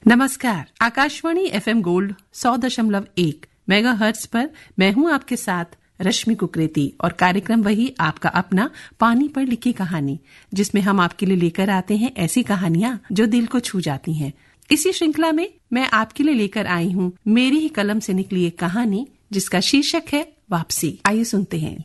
नमस्कार। Akashvani FM gold 100.1 megahertz पर मैं हूं आपके साथ रश्मि कुकरेती और कार्यक्रम वही आपका अपना पानी पर लिखी कहानी, जिसमें हम आपके लिए लेकर आते हैं ऐसी कहानियां जो दिल को छू जाती हैं। इसी श्रृंखला में मैं आपके लिए लेकर आई हूं मेरी ही कलम से निकली एक कहानी जिसका शीर्षक है वापसी। आइए सुनते हैं।